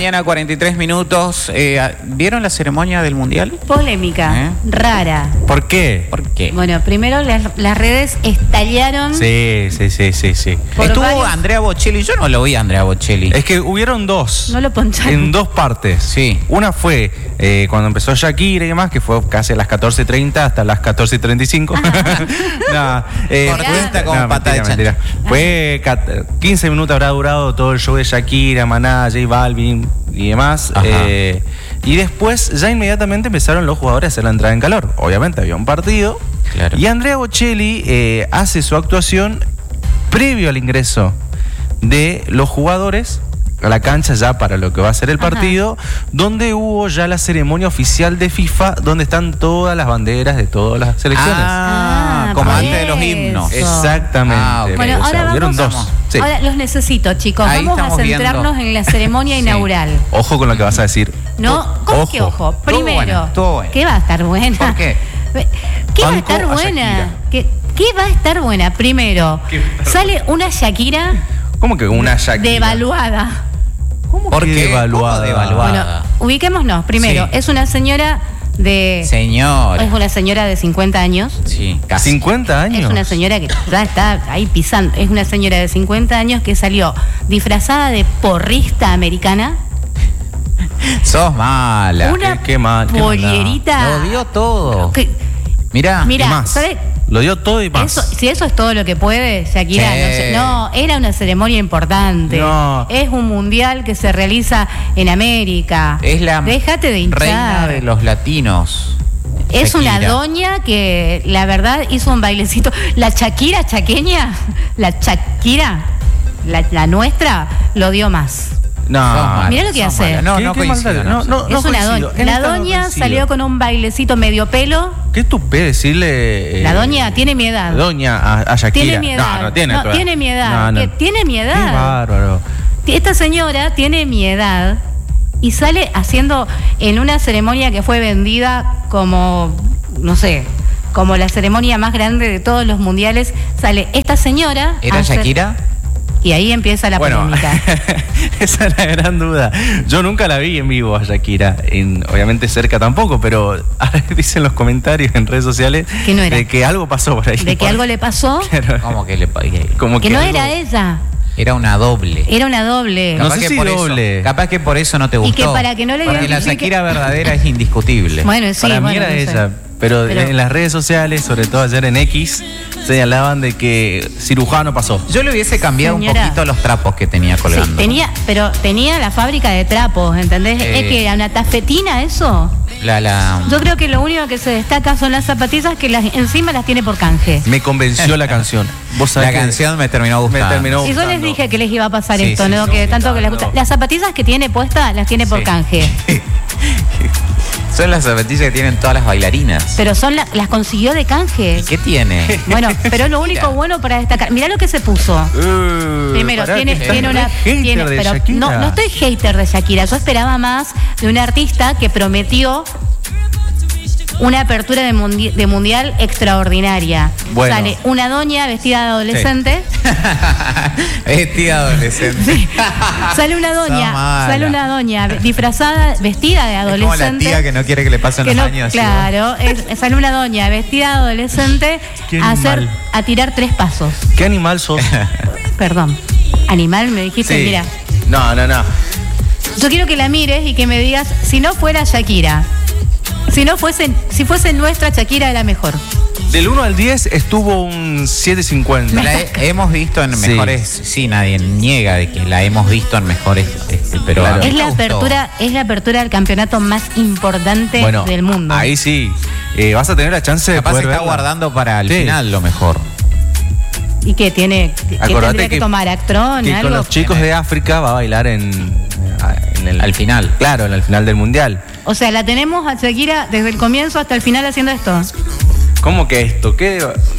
mañana, 43 minutos. ¿Vieron la ceremonia del Mundial? Polémica, rara. ¿Por qué? ¿Por qué? Bueno, primero las redes estallaron. Sí. Estuvo Andrea Bocelli. Yo no lo vi a Andrea Bocelli. Es que hubieron dos. No lo poncharon. En dos partes. Sí. Una fue cuando empezó Shakira y demás, que fue casi a las 14:30 hasta las 14:35. Cortita como pata de chancho. Fue 15 minutos habrá durado todo el show de Shakira, Maná, J Balvin y demás. Y después ya inmediatamente empezaron los jugadores a hacer la entrada en calor. Obviamente había un partido. Claro. Y Andrea Bocelli hace su actuación previo al ingreso de los jugadores a la cancha ya para lo que va a ser el partido, donde hubo ya la ceremonia oficial de FIFA, donde están todas las banderas de todas las selecciones. Como antes de los himnos. Exactamente. Okay. Bueno, ahora hubieron vamos. dos. Sí. Ahora los necesito, chicos. Ahí Vamos a estamos centrarnos viendo. en la ceremonia inaugural. Ojo con lo que vas a decir. No, ¿cómo que ojo? Primero, Estuvo buena. ¿qué va a estar buena? ¿Por qué? ¿Qué va a Banco estar a buena? Shakira. ¿Qué va a estar buena? Primero, sale una Shakira ¿Cómo que una Shakira? devaluada. ¿Cómo ¿Por que qué? devaluada? ¿Cómo devaluada? Bueno, ubiquémonos. Primero, Sí. es una señora de... Señor. Es una señora de 50 años. Sí, casi. 50 años. Es una señora que ya está ahí pisando. Es una señora de 50 años que salió disfrazada de porrista americana. Sos mala. Una qué mal, qué pollerita. Lo dio todo. que- Mirá. Mira, y más. ¿sabes? Lo dio todo y más. Si eso es todo lo que puede, Shakira, Sí. no, era una ceremonia importante. No. Es un mundial que se realiza en América. Es la Déjate de hinchar. reina de los latinos. Es Shakira. una doña que la verdad hizo un bailecito. La Shakira chaqueña, la Shakira, la nuestra, lo dio más. No. Sos Mirá lo que sos hace. mala. No, ¿Qué- no qué coincido. maldad? No. No Es una coincido. doña. En La esta no doña coincido. salió con un bailecito medio pelo. Qué tupé decirle. La doña tiene mi edad. Doña a Shakira. Tiene mi edad. No tiene tu edad. tiene mi edad. No. ¿Qué? Tiene mi Qué edad. bárbaro. Esta señora tiene mi edad y sale haciendo en una ceremonia que fue vendida como, no sé, como la ceremonia más grande de todos los mundiales. Sale esta señora. ¿Era a hacer- Shakira? Y ahí empieza la Bueno, polémica. esa es la gran duda. Yo nunca la vi en vivo a Shakira, obviamente cerca tampoco, pero dicen los comentarios en redes sociales Que no era. de que algo pasó por ahí. De que algo le pasó, Claro. ¿Cómo que le pagué? Como que no algo- era ella, Era una doble. era una doble. No sé si doble. Capaz que por eso no te Y gustó. que para que no le Porque la identifique- Shakira verdadera es indiscutible. Bueno, sí, Para mí bueno, era no sé. ella, pero en las redes sociales, sobre todo ayer en X, señalaban de que cirujano pasó. Yo le hubiese cambiado Señora. un poquito los trapos que tenía colgando. Sí, pero tenía la fábrica de trapos, ¿entendés? Es que era una tafetina eso. Yo creo que lo único que se destaca son las zapatillas que encima las tiene por canje. Me convenció la canción. Vos sabés La que canción me terminó gustando. me terminó Y yo les gustando. dije que les iba a pasar Sí, esto, sí, ¿no? sí, Que sí, tanto que les gusta. Las zapatillas que tiene puestas las tiene por Sí. canje. Son las zapatillas que tienen todas las bailarinas. Pero las consiguió de canje. ¿Y qué tiene? Bueno, pero es lo único bueno para destacar. Mirá lo que se puso. Primero, pará, tiene que estás una. re hater tiene- de pero Shakira. no estoy hater de Shakira. Yo esperaba más de un artista que prometió una apertura de mundial extraordinaria. Bueno. Sale una doña vestida de adolescente. Vestida adolescente. Sale una Sos doña, mala. disfrazada, vestida de Es como la adolescente. tía que no quiere que le pasen Que los no- años. ¿sí? claro, sale una doña vestida de adolescente Qué a animal. tirar 3 pasos. ¿Qué animal sos? Perdón. Animal, me dijiste, Sí. mira. No. Yo quiero que la mires y que me digas, si no fuera Shakira, si fuese nuestra Shakira, era mejor. Del 1 al 10 estuvo un 7.50. La hemos visto en Sí. mejores. Sí, nadie niega de que la hemos visto en mejores. Pero Claro. a mí Es me la gustó. apertura del campeonato más importante Bueno, del mundo. ahí sí. Vas a tener la chance de Capaz se poder está verla. guardando para el Sí. final lo mejor. ¿Y qué tiene? ¿Qué Acordate tendría que tomar? ¿Actrón? que algo? con los chicos de África va a bailar en el Al final. Claro, en el final del mundial. O sea, la tenemos a Shakira desde el comienzo hasta el final haciendo esto. ¿Cómo que esto? ¿Qué?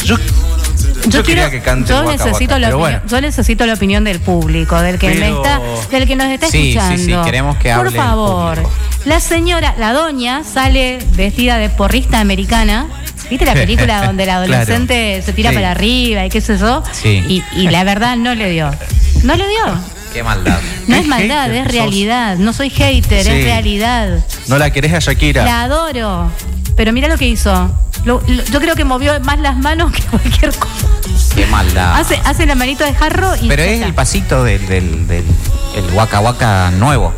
Yo quería que cante yo Waka necesito Waka, la pero opinión, bueno. yo necesito la opinión del público, del que Pero- del que nos está Sí, sí, escuchando. sí, queremos que hable Por el favor. público. La señora, la doña, sale vestida de porrista americana. ¿Viste la película donde el adolescente se tira Sí. para arriba y qué sé yo? Sí. Y la verdad no le dio. No le dio. Qué maldad. No ¿Qué es maldad, hater es sos? realidad. No soy hater, Sí. es realidad. No la querés a Shakira. La adoro. Pero mira lo que hizo. Yo creo que movió más las manos que cualquier cosa. Qué maldad. Hace la manito de jarro y Pero ya es está. el pasito del el Waka Waka nuevo.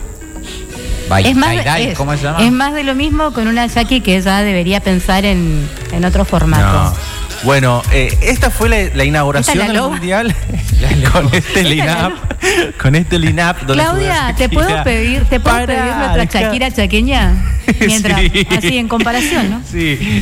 Es más, ¿Cómo se llama? es más de lo mismo con una Jackie que ya debería pensar en otro formato. No. Bueno, esta fue la inauguración ¿Esta es la del loba? Mundial con este ¿Esta es la line-up. loba? Con este line-up. donde Claudia, juega ¿te puedo Shakira. pedir nuestra deja- Shakira chaqueña? Mientras, Sí. así en comparación, ¿no? Sí.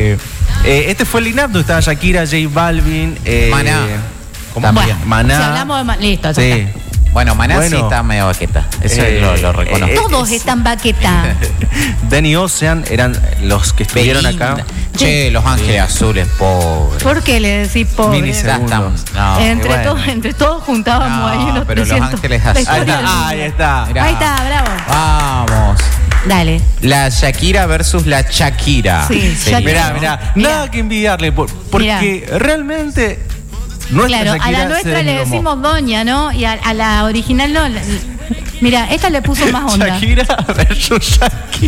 Este fue el line-up donde estaba Shakira, J Balvin. Maná. ¿Cómo? También. Bueno, Maná. si hablamos de listo, ya Sí. está. Bueno, Maná sí Bueno. está medio baqueta. Eso lo reconozco. Todos están baqueta. Danny Ocean eran los que estuvieron Belinda. acá. Che, Los Ángeles Azules, pobre. ¿Por qué le decís pobre? Mini Ya segundos. estamos. No. entre, bueno. entre todos juntábamos No, ahí unos pero Los 300. Ángeles La Azules. Ahí historia del está, mundo. ahí está. Mirá. Ahí está, bravo. Vamos. Dale. La Shakira versus la Shakira. Sí, Sería. Shakira. Mirá, Mirá. nada que envidiarle, porque realmente nuestra Claro, a Shakira la se nuestra le desplomó. decimos doña, ¿no? Y a la original no. Mira, esta le puso más onda. Shakira versus Shakira.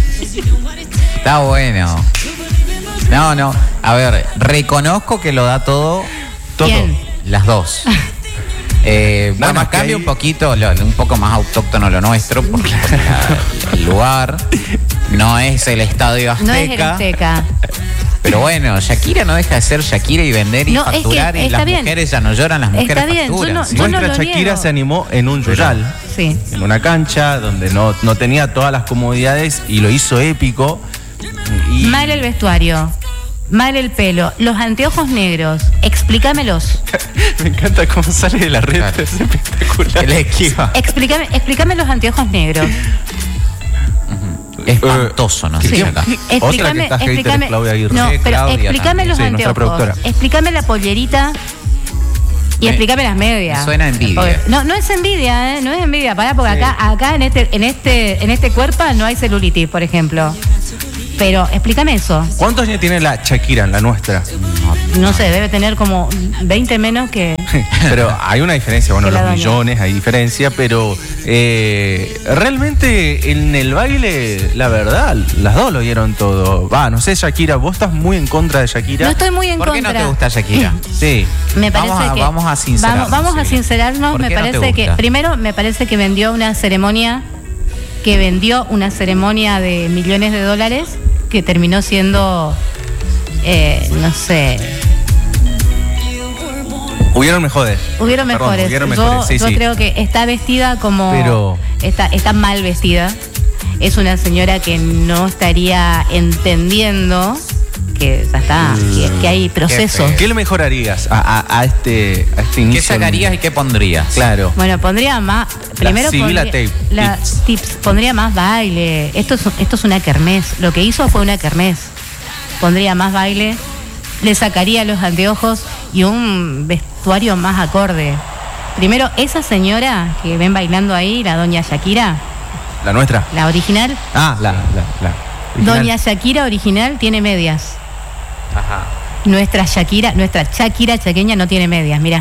Está bueno. No. A ver, reconozco que lo da todo. Todo. ¿Quién? Las dos. Nada Bueno, más que cambia ahí- un poquito, un poco más autóctono lo nuestro, porque el lugar no es el Estadio No es el Azteca. Azteca. Pero bueno, Shakira no deja de ser Shakira y vender y No, es que facturar y está las bien. mujeres ya no lloran, las mujeres Está bien, facturan. yo no- ¿sí? yo no Nuestra lo Shakira niego. se animó en un Yuyal, Sí. en una cancha donde no tenía todas las comodidades y lo hizo épico. Y Mal el vestuario. Mal el pelo. Los anteojos negros. Explícamelos. me encanta cómo sale de la red, Claro. es espectacular. El esquiva. Explícame los anteojos negros. Espantoso, ¿no? ¿qué sé tiempo? acá. Otra que está hater es Claudia Aguirre. No, Sí, pero Claudia explícame también. los Sí, nuestra anteojos. productora. Explícame la pollerita. Y Me- explícame las medias. me suena envidia. Porque- no es envidia, ¿eh? No es envidia. Pará, porque Sí. acá en este cuerpo no hay celulitis, por ejemplo. Pero explícame eso. ¿Cuántos años tiene la Shakira, la nuestra? No sé, debe tener como 20 menos que. Pero hay una diferencia, bueno, Que la los doña. millones hay diferencia, pero realmente en el baile, la verdad, las dos lo dieron todo. Va, no sé, Shakira, vos estás muy en contra de Shakira. No estoy muy en ¿Por qué contra. no te gusta Shakira? Sí. Me parece Vamos a que sincerarnos, vamos a sí. sincerarnos. ¿Por Me qué no te parece que gusta? primero me parece que vendió una ceremonia de millones de dólares que terminó siendo no sé, Hubieron mejores. hubieron Perdón, mejores. hubieron mejores, sí, yo sí. creo que está vestida como Pero- está mal vestida. Es una señora que no estaría entendiendo que ya está, que hay procesos. feo. ¿Qué le mejorarías a este inicio? ¿Qué sacarías y qué pondrías? Claro. Bueno, pondría más. Primero Sibila pondría, Tape, tips. pondría más baile. Esto es una kermés. Lo que hizo fue una kermés. Pondría más baile, le sacaría los anteojos y un vestuario más acorde. Primero, esa señora que ven bailando ahí, la doña Shakira, La nuestra. la original, Ah, la original. doña Shakira original tiene medias. Ajá. Nuestra Shakira chaqueña no tiene medias, mira.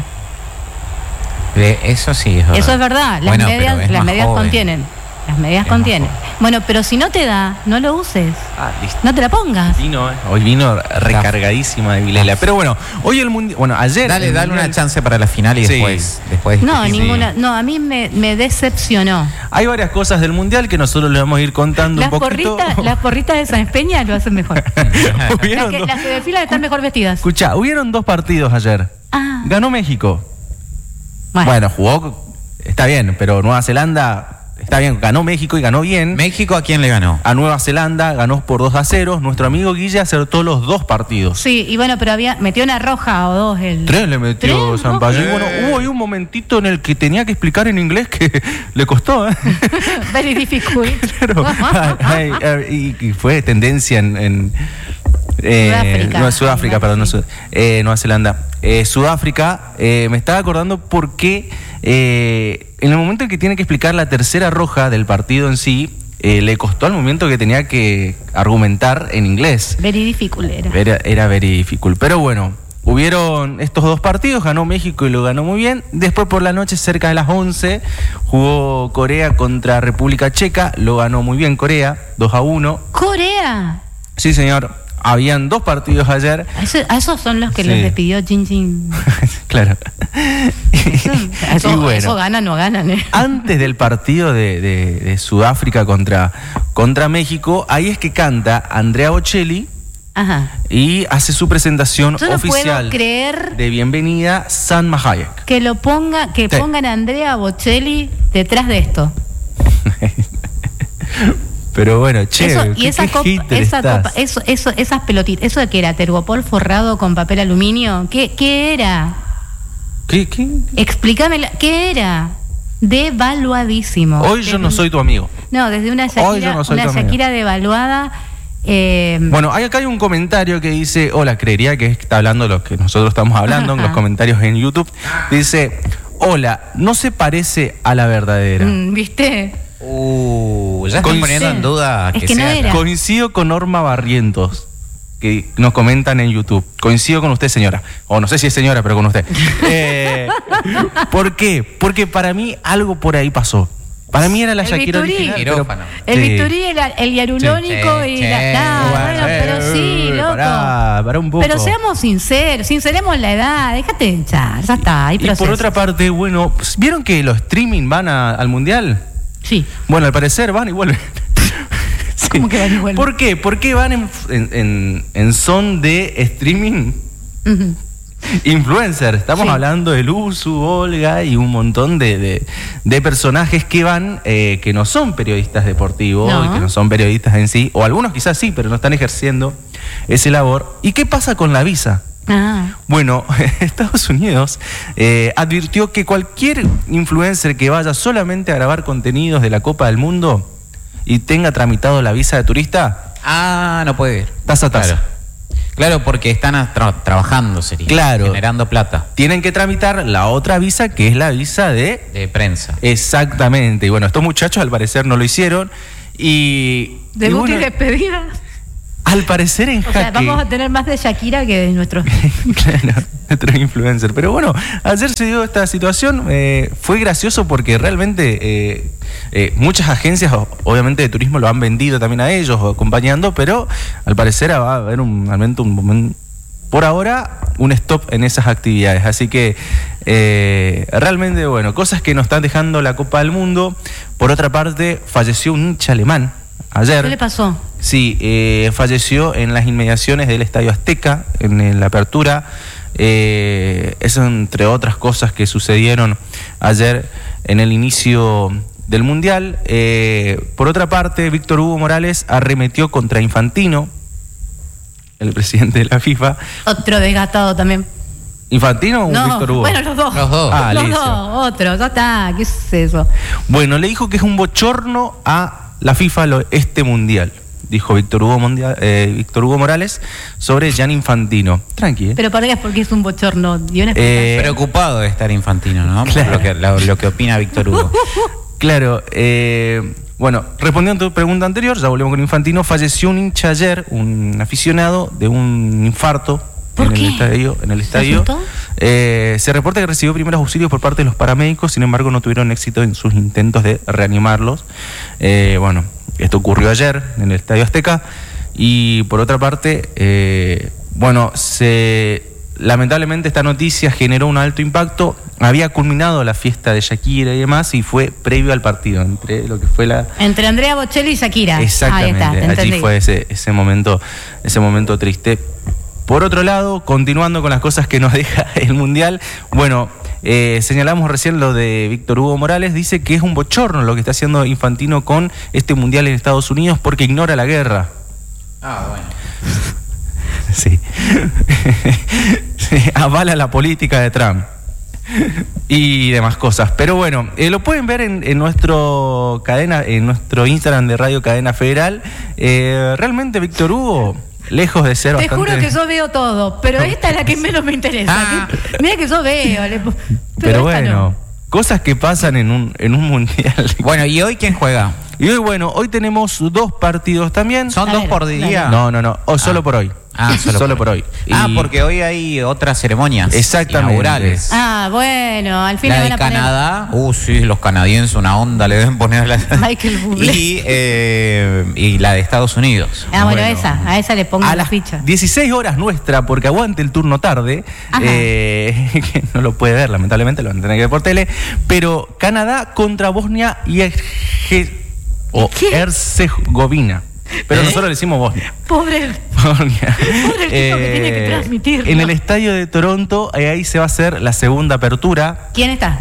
Eso sí es verdad. Eso es verdad, las Bueno, pero medias, es las más medias joven. contienen. Las medias Es más contienen. joven. Bueno, pero si no te da, no lo uses. Ah, listo. No te la pongas. Hoy vino recargadísima de Vilela. Pero bueno, hoy el mundial. Bueno, ayer. Dale el una mundial- chance para la final y Sí. después No, discutimos. ninguna. No, a mí me decepcionó. Hay varias cosas del mundial que nosotros le vamos a ir contando Las un poquito. porritas de San Peña lo hacen mejor. Hubieron dos- Las que desfilan están mejor vestidas. Escucha, hubieron dos partidos ayer. Ah, Ganó México. Bueno, jugó. Está bien, pero Nueva Zelanda. Está bien, ganó México y ganó bien. ¿México a quién le ganó? A Nueva Zelanda ganó por 2-0. Nuestro amigo Guille acertó los dos partidos. sí, y bueno, pero metió una roja o dos. Tres le metió ¿Tres? Sampaio. ¿No? Bueno, hubo ahí un momentito en el que tenía que explicar en inglés que le costó, ¿eh? Very difficult. Claro. Y fue tendencia en Sudáfrica. Sudáfrica, perdón, no, Nueva Zelanda. Sudáfrica, me estaba acordando porque en el momento en que tiene que explicar la tercera roja del partido en sí, le costó al momento que tenía que argumentar en inglés. Very difficult era. Era very difficult. Pero bueno, hubieron estos dos partidos, ganó México y lo ganó muy bien. Después por la noche, cerca de las 11, jugó Corea contra República Checa, lo ganó muy bien Corea, 2-1. ¿Corea? Sí, señor. Habían dos partidos ayer. A esos son los que les despidió Jin Jin. Claro. Eso ganan o ganan, ¿eh? Antes del partido de Sudáfrica contra México, ahí es que canta Andrea Bocelli. Ajá. Y hace su presentación Yo no oficial puedo creer de bienvenida Salma Hayek. que pongan a Andrea Bocelli detrás de esto. Pero bueno, che, eso, y esa copa, esas pelotitas, ¿eso de qué era? ¿Tergopol forrado con papel aluminio? ¿Qué era? ¿Qué? Explícame, ¿qué era? Devaluadísimo. Hoy yo no soy tu amigo. No, desde una Shakira, devaluada. Bueno, acá hay un comentario que dice, hola, creería que está hablando lo que nosotros estamos hablando en los comentarios en YouTube. Dice, hola, no se parece a la verdadera. ¿Viste? Ya están poniendo en duda que sea. No era. Coincido con Norma Barrientos, que nos comentan en YouTube. Coincido con usted, señora. O no sé si es señora, pero con usted. ¿Por qué? Porque para mí algo por ahí pasó. Para mí era la Shakira original. El bisturí, el hialurónico y pero sí, loco. Para un poco. Pero seamos sinceros, sinceremos la edad, déjate de hinchar, ya está. Y por otra parte, bueno, ¿vieron que los streaming van al Mundial? Sí. Bueno, al parecer van y vuelven. Sí. ¿Cómo que van y vuelven? ¿Por qué? Porque van en son de streaming. Influencer, estamos hablando de Luzu, Olga y un montón de personajes que van, que no son periodistas deportivos, y que no son periodistas en sí, o algunos quizás sí, pero no están ejerciendo ese labor. ¿Y qué pasa con la visa? Bueno, Estados Unidos advirtió que cualquier influencer que vaya solamente a grabar contenidos de la Copa del Mundo y tenga tramitado la visa de turista, no puede ir. Tasa. Claro, porque están trabajando, generando plata. Tienen que tramitar la otra visa, que es la visa de prensa. Exactamente. Y bueno, estos muchachos al parecer no lo hicieron. Debut y despedida. Al parecer en Jaque. Vamos a tener más de Shakira que de nuestros influencer. Pero bueno, ayer se dio esta situación. Fue gracioso porque realmente muchas agencias, obviamente de turismo, lo han vendido también a ellos, acompañando, pero al parecer va a haber por ahora, un stop en esas actividades. Así que realmente, bueno, cosas que nos están dejando la Copa del Mundo. Por otra parte, falleció un hincha alemán ayer. ¿Qué le pasó? Sí, falleció en las inmediaciones del Estadio Azteca, en la apertura. Eso entre otras cosas que sucedieron ayer en el inicio del Mundial. Por otra parte, Víctor Hugo Morales arremetió contra Infantino, el presidente de la FIFA. Otro desgastado también. ¿Infantino o Víctor Hugo? Bueno, los dos. Los dos. Los dos, otro, ya está, ¿qué es eso? Bueno, le dijo que es un bochorno a la FIFA este Mundial, dijo Víctor Hugo Morales sobre Gianni Infantino. Tranqui. Pero para qué, porque es un bochorno. Preocupado de estar Infantino, ¿no? Claro. Por lo que opina Víctor Hugo. Claro. Bueno, respondiendo a tu pregunta anterior, ya volvemos con Infantino. Falleció un hincha ayer, un aficionado de un infarto. ¿Por qué? En el estadio. Se reporta que recibió primeros auxilios por parte de los paramédicos, sin embargo no tuvieron éxito en sus intentos de reanimarlos. Bueno, esto ocurrió ayer en el Estadio Azteca. Y por otra parte, lamentablemente esta noticia generó un alto impacto. Había culminado la fiesta de Shakira y demás, y fue previo al partido, entre Andrea Bocelli y Shakira. Exactamente, ahí está, allí fue ese momento triste. Por otro lado, continuando con las cosas que nos deja el Mundial, bueno, señalamos recién lo de Víctor Hugo Morales. Dice que es un bochorno lo que está haciendo Infantino con este Mundial en Estados Unidos porque ignora la guerra. Bueno. Sí. Avala la política de Trump y demás cosas. Pero bueno, lo pueden ver en nuestro Instagram de Radio Cadena Federal. Realmente Víctor Hugo, lejos de ser Te juro que yo veo todo, pero esta es la que menos me interesa. Mira que yo veo. Pero bueno, cosas que pasan en un Mundial. Bueno, ¿y hoy quién juega? Y hoy tenemos dos partidos también. ¿Son dos por día? No, solo por hoy. Solo por hoy. Y- Porque hoy hay otras ceremonias. Exactamente. Inaugurales. Bueno, al fin La le de van a poner Canadá, sí, los canadienses una onda le deben poner a la... Michael Bublé. Y la de Estados Unidos. Bueno, Bueno. a esa le pongo a la las ficha. 16 horas nuestra, porque aguante el turno tarde, Ajá. que no lo puede ver, lamentablemente, lo van a tener que ver por tele, pero Canadá contra Bosnia y Herzegovina. Pero nosotros le decimos Bosnia. Pobre. Bosnia. Pobre el tipo que tiene que transmitirlo. En el estadio de Toronto, ahí se va a hacer la segunda apertura. ¿Quién está?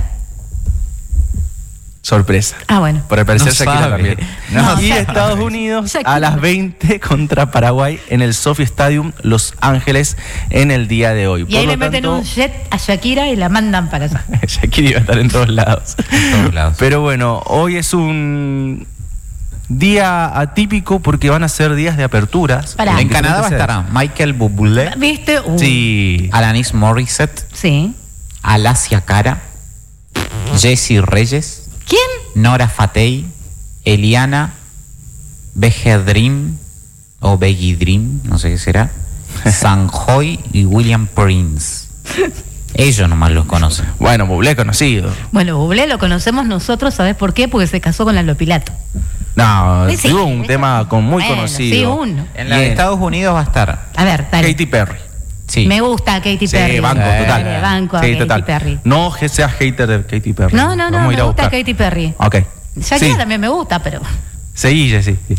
Sorpresa. Bueno. Por el parecer No Shakira sabe. también. No y sabe. Estados Unidos Shakira. a las 20 contra Paraguay en el Sophie Stadium, Los Ángeles, en el día de hoy. Y ahí Por le lo meten tanto, un jet a Shakira y la mandan para allá. Shakira iba a estar en todos lados. En todos lados. Pero bueno, hoy es un día atípico porque van a ser días de aperturas. Pará. En Canadá va a diferentes estar Michael Bublé, ¿Viste? sedes. Sí. Alanis Morissette, Sí. Alacia Cara, Jessie Reyes, ¿Quién? Nora Fatey, Eliana Begedrim o Beggy Dream, no sé qué será, Sanjoy y William Prince. Ellos nomás los conocen. Bueno, Bublé conocido. Bueno, Bublé lo conocemos nosotros, ¿sabes por qué? Porque se casó con la Lopilato. No, Sí, tuvo un eso. tema muy Bueno, conocido. sí, uno. En la de Bien. Estados Unidos va a estar. A ver, dale. Katy Perry. Sí. Me gusta Katy Perry. Sí, banco, total. Dale, banco a Sí, Katy total. Perry. No que seas hater de Katy Perry. No, Vamos a me ir a gusta buscar. Katy Perry. Ok. Shakira Sí. también me gusta, pero Seguí, Jessy. Sí.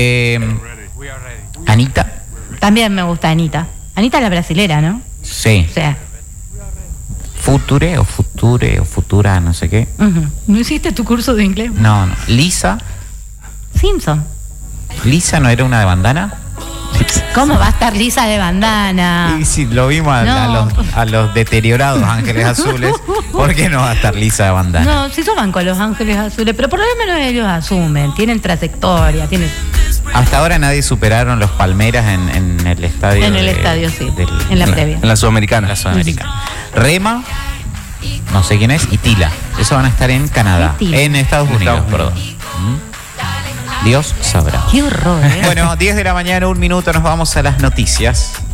Anita. también me gusta Anita. Anita es la brasilera, ¿no? Sí. O sea, Future o Futura, no sé qué. ¿no hiciste tu curso de inglés? No. Lisa. Simpson. ¿Lisa no era una de bandana? ¿Cómo va a estar lisa de bandana? Y si lo vimos No. a los deteriorados Ángeles Azules, ¿por qué no va a estar Lisa de bandana? No, si van con los Ángeles Azules, pero por lo menos ellos asumen, tienen trayectoria, tienen... Hasta ahora nadie superaron los Palmeras en el estadio. En el estadio, sí, en la previa. En la Sudamericana. La Sudamericana. Rema, no sé quién es, y Tila. Eso van a estar en Canadá. ¿Qué Tila? En Estados En Unidos, Estados perdón. Dios sabrá. Qué horror, ¿eh? Bueno, 10 de la mañana, 1 minuto, nos vamos a las noticias.